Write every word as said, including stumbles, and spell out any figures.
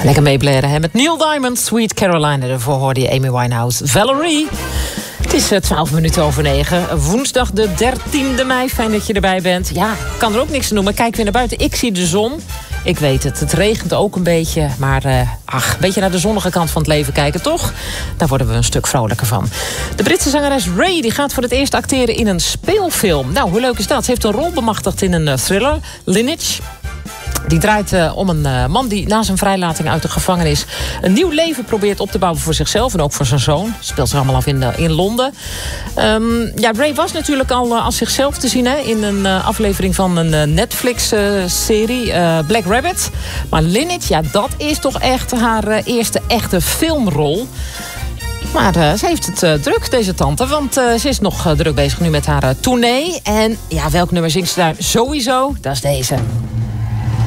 Lekker meeblaren, hè? Met Neil Diamond, Sweet Caroline. Daarvoor hoorde je Amy Winehouse. Valerie. Het is twaalf minuten over negen. Woensdag de dertiende mei. Fijn dat je erbij bent. Ja, ik kan er ook niks aan doen, maar kijk weer naar buiten. Ik zie de zon. Ik weet het, het regent ook een beetje. Maar uh, ach, een beetje naar de zonnige kant van het leven kijken, toch? Daar worden we een stuk vrolijker van. De Britse zangeres Ray die gaat voor het eerst acteren in een speelfilm. Nou, hoe leuk is dat? Ze heeft een rol bemachtigd in een uh, thriller, Lineage. Die draait uh, om een uh, man die na zijn vrijlating uit de gevangenis een nieuw leven probeert op te bouwen voor zichzelf en ook voor zijn zoon. Dat speelt zich allemaal af in, uh, in Londen. Um, ja, Ray was natuurlijk al uh, als zichzelf te zien, hè, in een uh, aflevering van een uh, Netflix-serie, uh, uh, Black Rabbit. Maar Lineage, ja, dat is toch echt haar uh, eerste echte filmrol. Maar uh, ze heeft het uh, druk, deze tante. Want uh, ze is nog uh, druk bezig nu met haar uh, tournee. En ja, welk nummer zingt ze daar sowieso? Dat is deze.